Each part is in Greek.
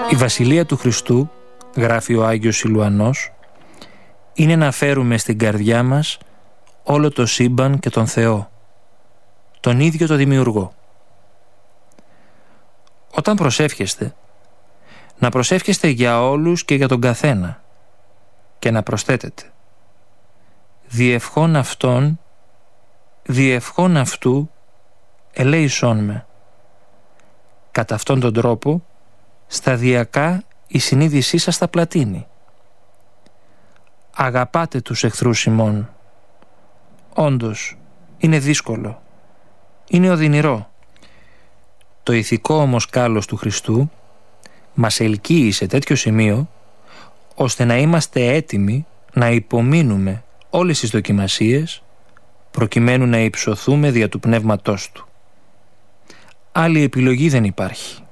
Η Βασιλεία του Χριστού, γράφει ο Άγιος Σιλουανός, είναι να φέρουμε στην καρδιά μας όλο το σύμπαν και τον Θεό, τον ίδιο το Δημιουργό. Όταν προσεύχεστε, να προσεύχεστε για όλους και για τον καθένα και να προσθέτετε «Διευχών αυτόν, διευχών αυτού, ελέησόν με». Κατά αυτόν τον τρόπο, σταδιακά η συνείδησή σας θα πλατείνει. Αγαπάτε τους εχθρούς ημών. Όντως, είναι δύσκολο. Είναι οδυνηρό. Το ηθικό όμως κάλος του Χριστού μας ελκύει σε τέτοιο σημείο, ώστε να είμαστε έτοιμοι να υπομείνουμε όλες τις δοκιμασίες, προκειμένου να υψωθούμε δια του Πνεύματός Του. Άλλη επιλογή δεν υπάρχει.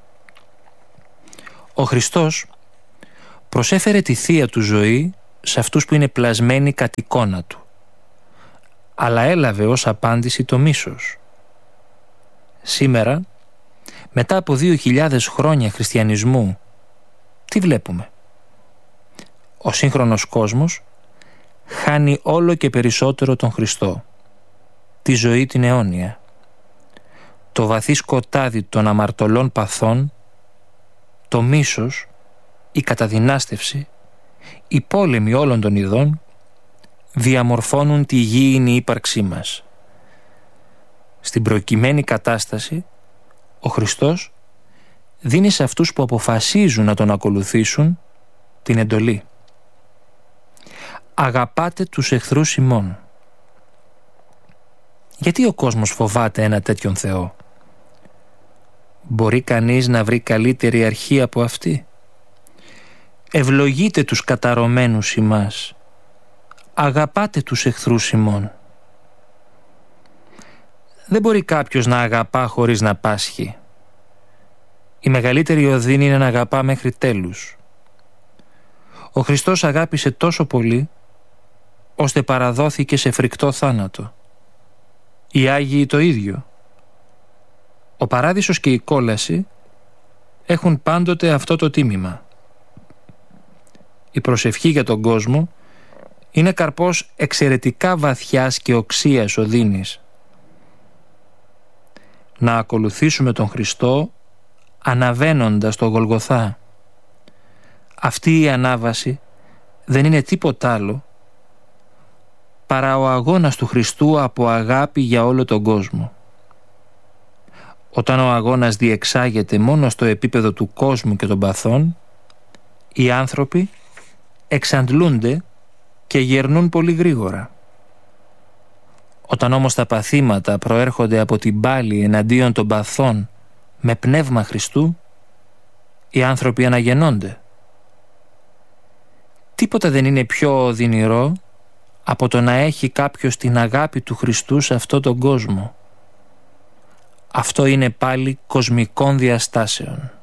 Ο Χριστός προσέφερε τη Θεία Του ζωή σε αυτούς που είναι πλασμένοι κατ' εικόνα Του, αλλά έλαβε ως απάντηση το μίσος. Σήμερα, μετά από 2.000 χρόνια χριστιανισμού, τι βλέπουμε? Ο σύγχρονος κόσμος χάνει όλο και περισσότερο τον Χριστό, τη ζωή την αιώνια. Το βαθύ σκοτάδι των αμαρτωλών παθών, το μίσος, η καταδυνάστευση, οι πόλεμοι όλων των ειδών διαμορφώνουν τη γήινη ύπαρξή μας. Στην προκειμένη κατάσταση, ο Χριστός δίνει σε αυτούς που αποφασίζουν να Τον ακολουθήσουν την εντολή. Αγαπάτε τους εχθρούς ημών. Γιατί ο κόσμος φοβάται ένα τέτοιον Θεό? Μπορεί κανείς να βρει καλύτερη αρχή από αυτή? Ευλογείτε τους καταρωμένους ημάς. Αγαπάτε τους εχθρούς ημών. Δεν μπορεί κάποιος να αγαπά χωρίς να πάσχει. Η μεγαλύτερη οδύνη είναι να αγαπά μέχρι τέλους. Ο Χριστός αγάπησε τόσο πολύ, ώστε παραδόθηκε σε φρικτό θάνατο. Οι Άγιοι το ίδιο. Ο Παράδεισος και η κόλαση έχουν πάντοτε αυτό το τίμημα. Η προσευχή για τον κόσμο είναι καρπός εξαιρετικά βαθιάς και οξείας οδύνης. Να ακολουθήσουμε τον Χριστό αναβαίνοντας το Γολγοθά. Αυτή η ανάβαση δεν είναι τίποτα άλλο παρά ο αγώνας του Χριστού από αγάπη για όλο τον κόσμο. Όταν ο αγώνας διεξάγεται μόνο στο επίπεδο του κόσμου και των παθών, οι άνθρωποι εξαντλούνται και γερνούν πολύ γρήγορα. Όταν όμως τα παθήματα προέρχονται από την πάλη εναντίον των παθών με πνεύμα Χριστού, οι άνθρωποι αναγεννώνται. Τίποτα δεν είναι πιο οδυνηρό από το να έχει κάποιος την αγάπη του Χριστού σε αυτόν τον κόσμο. Αυτό είναι πάλι κοσμικών διαστάσεων.